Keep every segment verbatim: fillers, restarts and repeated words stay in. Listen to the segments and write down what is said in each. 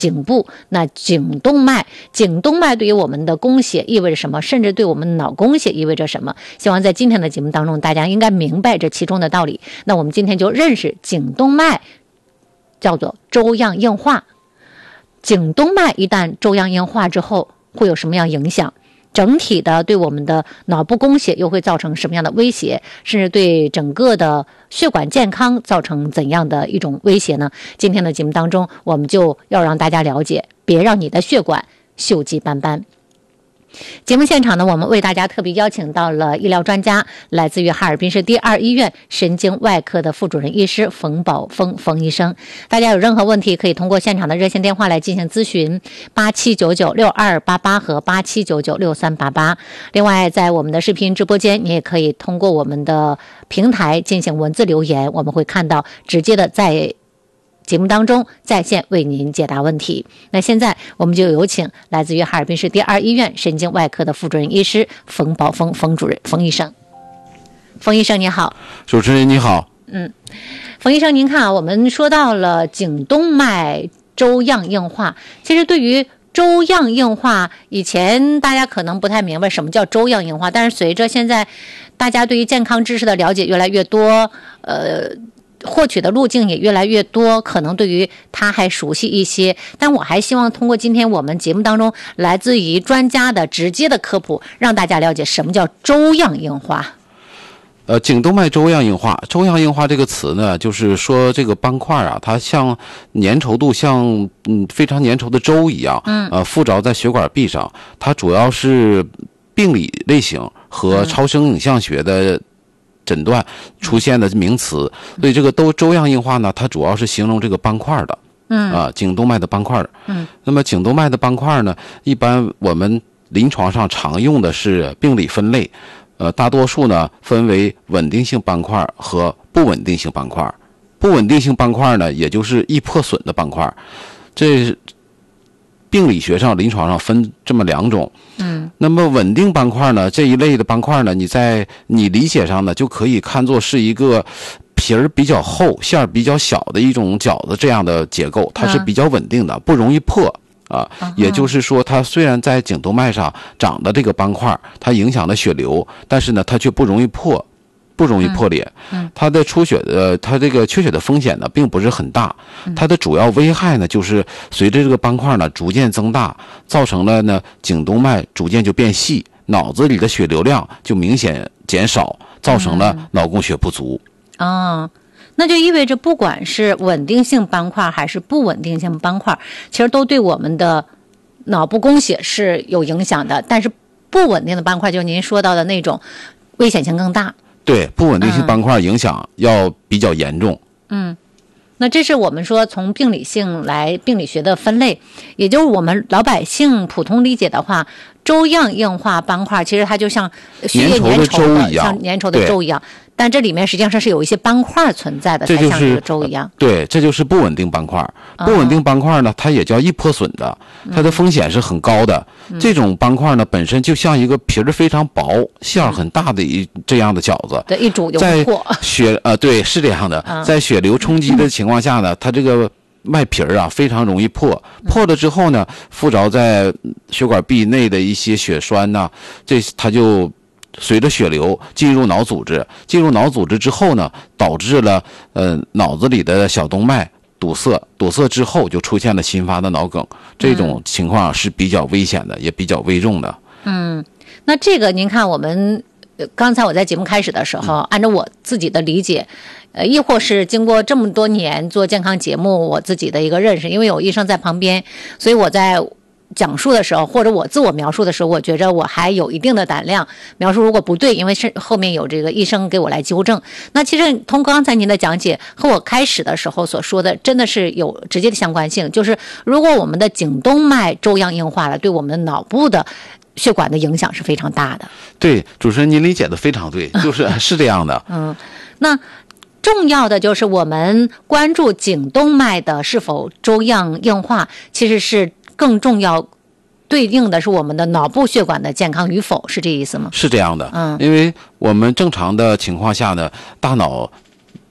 颈部。那颈动脉，颈动脉对于我们的供血意味着什么，甚至对我们脑供血意味着什么？希望在今天的节目当中，大家应该明白这其中的道理。那我们今天就认识颈动脉，叫做粥样硬化。颈动脉一旦粥样硬化之后，会有什么样影响？整体的对我们的脑部供血又会造成什么样的威胁，甚至对整个的血管健康造成怎样的一种威胁呢？今天的节目当中，我们就要让大家了解，别让你的血管锈迹斑斑。节目现场呢，我们为大家特别邀请到了医疗专家，来自于哈尔滨市第二医院神经外科的副主任医师冯宝峰冯医生。大家有任何问题可以通过现场的热线电话来进行咨询，八七九九六二八八和八七九九六三八八。另外在我们的视频直播间，你也可以通过我们的平台进行文字留言，我们会看到直接的在节目当中在线为您解答问题。那现在我们就有请来自于哈尔滨市第二医院神经外科的副主任医师冯宝峰冯主任冯医生。冯医生你好。 主持人你好。 嗯，冯医生您看啊，我们说到了颈动脉粥样硬化，其实对于粥样硬化，以前大家可能不太明白什么叫粥样硬化，但是随着现在大家对于健康知识的了解越来越多，呃获取的路径也越来越多，可能对于他还熟悉一些，但我还希望通过今天我们节目当中来自于专家的直接的科普，让大家了解什么叫粥样硬化。 呃，颈动脉粥样硬化，粥样硬化这个词呢，就是说这个斑块啊，它像粘稠度像嗯非常粘稠的粥一样，嗯，呃，附着在血管壁上，它主要是病理类型和超声影像学的诊断出现的名词，所以这个都粥样硬化呢，它主要是形容这个斑块的，嗯啊，颈动脉的斑块。嗯，那么颈动脉的斑块呢，一般我们临床上常用的是病理分类，呃，大多数呢分为稳定性斑块和不稳定性斑块。不稳定性斑块呢，也就是易破损的斑块，这病理学上、临床上分这么两种。嗯，那么稳定斑块呢，这一类的斑块呢，你在你理解上呢，就可以看作是一个皮儿比较厚、馅儿比较小的一种饺子这样的结构，它是比较稳定的，不容易破啊。也就是说，它虽然在颈动脉上长的这个斑块，它影响了血流，但是呢，它却不容易破。不容易破裂，它的出血的，它这个缺血的风险呢，并不是很大。它的主要危害呢，就是随着这个斑块呢逐渐增大，造成了呢颈动脉逐渐就变细，脑子里的血流量就明显减少，造成了脑供血不足。 嗯、哦，那就意味着不管是稳定性斑块还是不稳定性斑块，其实都对我们的脑部供血是有影响的。但是不稳定的斑块，就是您说到的那种，危险性更大。 对，不稳定性斑块影响要比较严重。 嗯，那这是我们说从病理性来病理学的分类，也就是我们老百姓普通理解的话，粥样硬化斑块其实它就像血液粘稠的，像粘稠的粥一样。但这里面实际上是有一些斑块存在的，才像这个粥一样。 对，这就是不稳定斑块。不稳定斑块呢，它也叫易破损的，它的风险是很高的。嗯、这种斑块呢，本身就像一个皮儿非常薄、馅儿很大的一这样的饺子。 对，一煮就破。 在血呃，对，是这样的，在血流冲击的情况下呢，它这个麦皮儿啊非常容易破。破了之后呢，附着在血管壁内的一些血栓呢，这它就随着血流进入脑组织，进入脑组织之后呢，导致了呃脑子里的小动脉堵塞，堵塞之后就出现了新发的脑梗，这种情况是比较危险的，也比较危重的。 嗯，那这个您看，我们刚才我在节目开始的时候，嗯、按照我自己的理解，呃，亦或是经过这么多年做健康节目，我自己的一个认识，因为有医生在旁边，所以我在讲述的时候，或者我自我描述的时候，我觉着我还有一定的胆量。描述如果不对，因为是后面有这个医生给我来纠正。那其实通过刚才您的讲解和我开始的时候所说的，真的是有直接的相关性。就是如果我们的颈动脉粥样硬化了，对我们的脑部的血管的影响是非常大的。 对，主持人您理解的非常对，就是是这样的。 嗯，那重要的就是我们关注颈动脉的是否粥样硬化，其实是更重要对应的是我们的脑部血管的健康与否，是这意思吗？ 是这样的，嗯，因为我们正常的情况下呢，大脑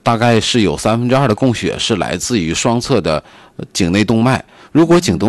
大概是有三分之二的供血是来自于双侧的颈内动脉。如果颈动